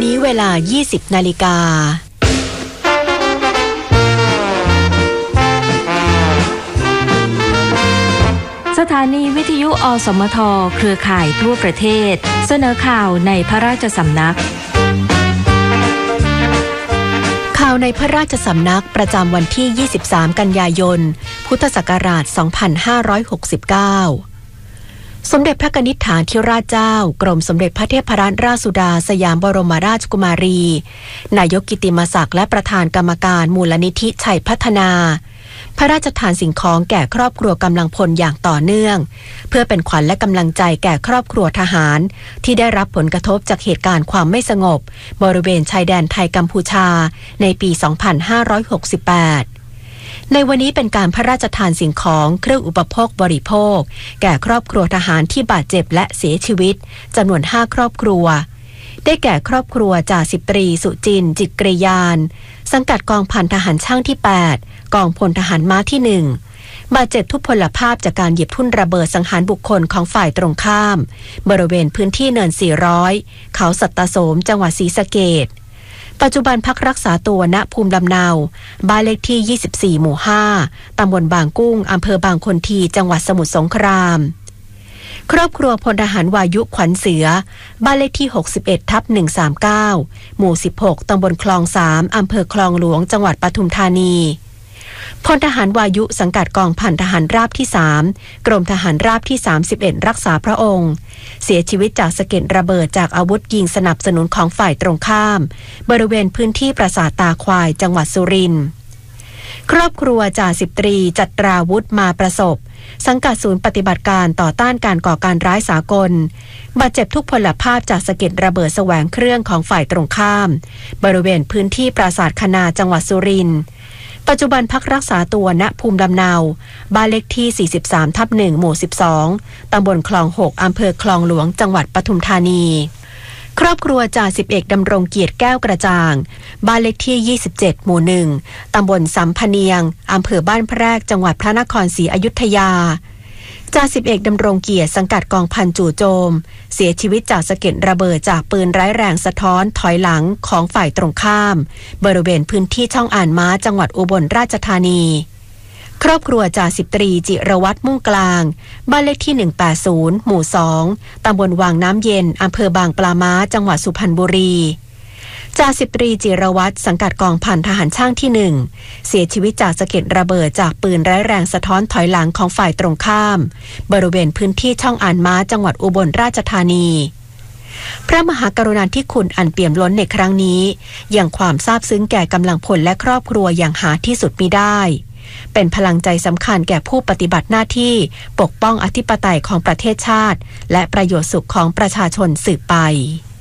นี้เวลา 20 นาฬิกาสถานีวิทยุอสมทเครือข่ายทั่วประเทศเสนอข่าวในพระราชสำนักข่าวในพระราชสำนักประจำวันที่ 23 กันยายน พุทธศักราช 2569 สมเด็จพระกนิษฐาธิราชเจ้ากรมสมเด็จพระเทพรัตนราชสุดาสยามบรมราชกุมารีนายกกิตติมศักดิ์และประธานกรรมการมูลนิธิชัยพัฒนาพระราชทานสิ่งของแก่ครอบครัวกำลังพลอย่างต่อเนื่องเพื่อเป็นขวัญและกำลังใจแก่ครอบครัวทหารที่ได้รับผลกระทบจากเหตุการณ์ความไม่สงบบริเวณชายแดนไทยกัมพูชาในปี 2568 ในวันนี้เป็นการพระราชทานสิ่งของเครื่องอุปโภคบริโภคแก่ครอบครัวทหารที่บาดเจ็บและเสียชีวิตจำนวน 5 ครอบครัวได้แก่ครอบครัวจ่าสิบตรีสุจินต์จิตกรียานสังกัดกองพันทหารช่างที่ 8 กองพลทหารม้าที่ 1 บาดเจ็บทุพพลภาพจากการเหยียบทุ่นระเบิดสังหารบุคคลของฝ่ายตรงข้ามบริเวณพื้นที่เนิน 400 เขาสัตตโสมจังหวัดศรีสะเกษปัจจุบันพักรักษาตัวณภูมิลำเนาบ้านเลขที่ 24 หมู่ 5 ตำบลบางกุ้งอำเภอบางคนทีจังหวัดสมุทรสงครามครอบครัวพลทหารวายุขวัญเสือบ้านเลขที่ 61/139 หมู่ 16 ตำบลคลอง 3 อำเภอคลองหลวงจังหวัดปทุมธานีพลทหารวายุสังกัดกองพันทหารราบที่ 3 กรมทหารราบที่ 31 รักษาพระองค์เสียชีวิตจากสะเก็ดระเบิดจากอาวุธยิงสนับสนุนของฝ่ายตรงข้ามบริเวณพื้นที่ปราสาทตาควายจังหวัดสุรินทร์ครอบครัวจ่าสิบตรีจัตราวุฒิมาประสบสังกัดศูนย์ปฏิบัติการต่อต้านการก่อการร้ายสากลบาดเจ็บทุกพลภาพจากสะเก็ดระเบิดแสวงเครื่องของฝ่ายตรงข้ามบริเวณพื้นที่ปราสาทคณาจังหวัดสุรินทร์ปัจจุบันพักรักษาตัวณภูมิลำเนาบ้านเลขที่ 43/1 หมู่ 12 ตำบลคลอง 6 อำเภอคลองหลวงจังหวัดปทุมธานีครอบครัวจ่าสิบเอกดำรงเกียรติแก้วกระจ่างบ้านเลขที่ 27 หมู่ 1 ตำบลสำพะเนียงอำเภอบ้านแพรกจังหวัดพระนครศรีอยุธยาจ่าสิบเอกดำรงเกียรติสังกัดกองพันจู่โจมเสียชีวิตจากสะเก็ดระเบิดจากปืนร้ายแรงสะท้อนถอยหลังของฝ่ายตรงข้ามบริเวณพื้นที่ช่องอ่านม้าจังหวัดอุบลราชธานีครอบครัวจ่าสิบตรีจิรวัตรมุ่งกลางบ้านเลขที่ 180 หมู่ 2 ตำบลวังน้ำเย็นอำเภอบางปลาม้าจังหวัดสุพรรณบุรีจ่าสิบตรีจิรวัตรสังกัดกองพันทหารช่างที่ 1เสียชีวิตจากสะเก็ดระเบิดจากปืนร้ายแรงสะท้อนถอยหลังของฝ่ายตรงข้ามบริเวณพื้นที่ช่องอ่านม้าจังหวัดอุบลราชธานีพระมหากรุณาธิคุณอันเปี่ยมล้นในครั้งนี้ยังความซาบซึ้งแก่กำลังพลและครอบครัวอย่างหาที่สุดมิได้เป็นพลังใจสำคัญแก่ผู้ปฏิบัติหน้าที่ปกป้องอธิปไตยของประเทศชาติและประโยชน์สุขของประชาชนสืบไป